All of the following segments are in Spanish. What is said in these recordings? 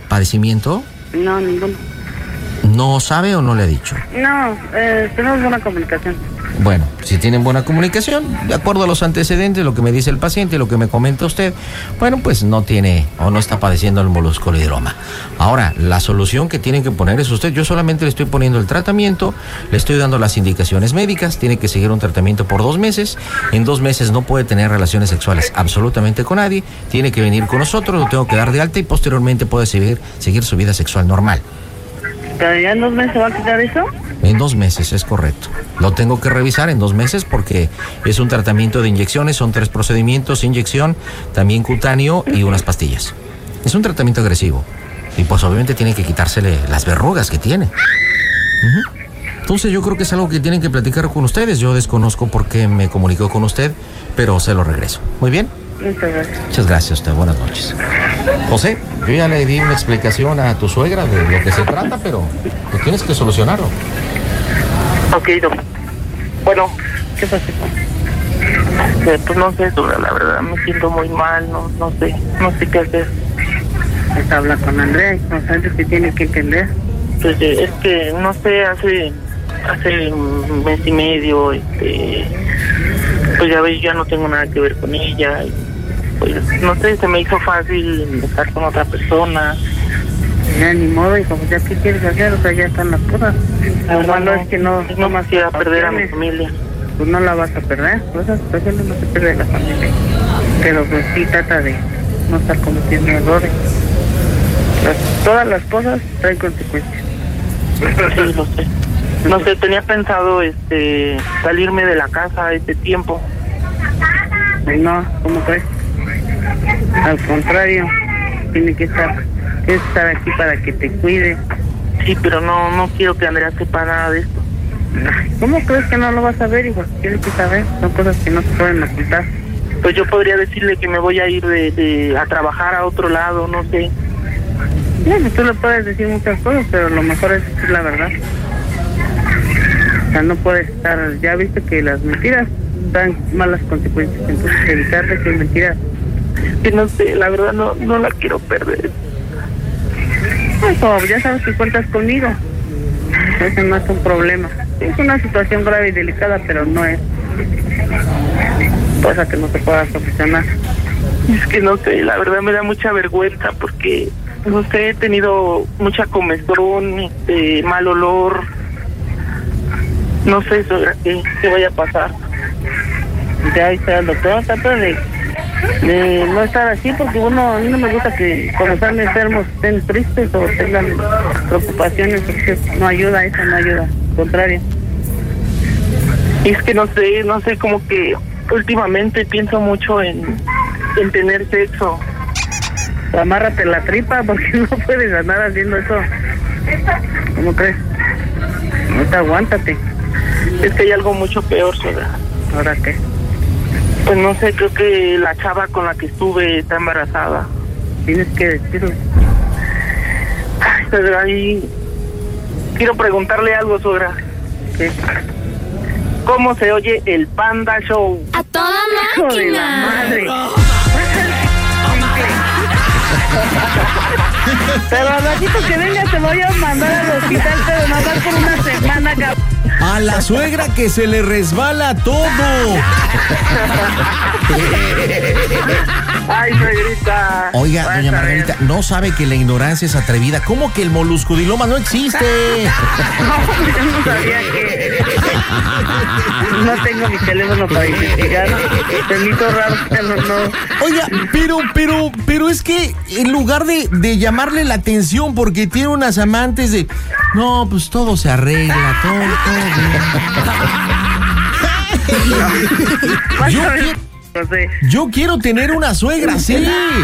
padecimiento? No, ninguno. ¿No sabe o no le ha dicho? No, tenemos buena comunicación. Bueno, si tienen buena comunicación, de acuerdo a los antecedentes, lo que me dice el paciente, lo que me comenta usted, bueno, pues no tiene o no está padeciendo el moluscolidroma. Ahora, la solución que tienen que poner es usted. Yo solamente le estoy poniendo el tratamiento, le estoy dando las indicaciones médicas, tiene que seguir un tratamiento por 2 meses. En 2 meses no puede tener relaciones sexuales absolutamente con nadie, tiene que venir con nosotros, lo tengo que dar de alta y posteriormente puede seguir su vida sexual normal. ¿Pero ya en 2 meses se va a quitar eso? En 2 meses, es correcto. Lo tengo que revisar en 2 meses porque es un tratamiento de inyecciones, son 3 procedimientos, inyección, también cutáneo y unas pastillas. Es un tratamiento agresivo y pues obviamente tiene que quitársele las verrugas que tiene. Entonces yo creo que es algo que tienen que platicar con ustedes. Yo desconozco por qué me comunicó con usted, pero se lo regreso. ¿Muy bien? Muchas gracias. Muchas gracias a usted. Buenas noches. José, yo ya le di una explicación a tu suegra de lo que se trata, pero tú tienes que solucionarlo. Ok, doctor. Bueno, ¿Qué pasa? pues no sé, la verdad me siento muy mal, no sé qué hacer. Pues habla con Andrea y con Sánchez que tiene que entender. Pues es que, no sé, hace un mes y medio, pues ya ves, ya no tengo nada que ver con ella. Y pues, no sé, se me hizo fácil estar con otra persona. Ya ni modo, hijo, pues ya qué quieres hacer, o sea, ya están las cosas. Lo malo es que no más quisiera perder a mi familia. Pues no la vas a perder, pues esas situaciones no se pierde la familia. Pero pues sí trata de no estar cometiendo errores. Todas las cosas traen consecuencias. Sí, lo sé. No sé, tenía pensado salirme de la casa este tiempo. No, ¿cómo crees? Al contrario, tiene que estar aquí para que te cuide. Sí, pero no quiero que Andrea sepa nada de esto. ¿Cómo crees que no lo vas a ver, hijo? Tienes que saber, son cosas que no se pueden ocultar. Pues yo podría decirle que me voy a ir a trabajar a otro lado, no sé. Bueno, tú le puedes decir muchas cosas, pero lo mejor es decir la verdad. O sea, no puedes estar... Ya viste que las mentiras dan malas consecuencias, entonces evitar decir mentiras. Que no sé, la verdad no la quiero perder. Eso, ya sabes que cuentas conmigo. Eso no es un problema. Es una situación grave y delicada, pero no es cosa que no se pueda solucionar. Es que no sé, la verdad me da mucha vergüenza porque, no sé, he tenido mucha comezón, mal olor. No sé qué vaya a pasar. Ya está el doctor, trata de no estar así, porque a mí no me gusta que cuando están enfermos estén tristes o tengan preocupaciones, porque no ayuda, eso no ayuda, al contrario. Y es que no sé, como que últimamente pienso mucho en tener sexo. Amárrate la tripa, porque no puedes andar haciendo eso. ¿Cómo crees? No te aguántate. Es que hay algo mucho peor, Soda. ¿Ahora qué? Pues no sé, creo que la chava con la que estuve está embarazada. Tienes que decirle. Ay, Soda, ahí quiero preguntarle algo, Soda. ¿Qué? ¿Cómo se oye el Panda Show? ¡A toda ¡Hijo de la máquina! madre! Pero al ratito que venga te voy a mandar al hospital, pero nada más por una semana, cabrón. A la suegra que se le resbala todo. Ay, suegrita. Oiga, Vas doña a ver. Margarita, no sabe que la ignorancia es atrevida. ¿Cómo que el moluscodiloma no existe? Yo no sabía que... No tengo mi teléfono para investigar. Se me hizo raro, pero no. Oiga, pero es que en lugar de llamarle la atención porque tiene unas amantes de... No, pues todo se arregla, todo bien. Yo quiero tener una suegra, sí.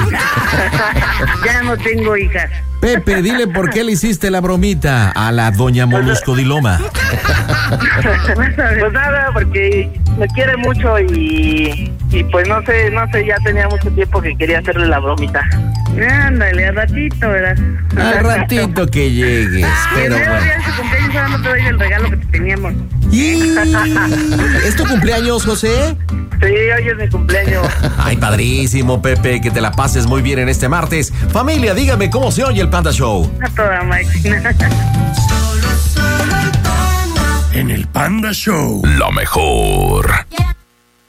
Ya no tengo hijas. Pepe, dile por qué le hiciste la bromita a la doña Moluscodiloma. Pues nada, porque me quiere mucho y pues no sé, ya tenía mucho tiempo que quería hacerle la bromita. Ándale, al ratito, ¿verdad? Al ratito que llegues, pero Primero bueno. día de tu cumpleaños, ahora no te doy el regalo que te teníamos. ¿Y es tu cumpleaños, José? Sí, hoy es mi cumpleaños. Ay, padrísimo, Pepe, que te la pases muy bien en este martes. Familia, dígame cómo se oye el Panda Show. A toda máquina. En el Panda Show. La mejor.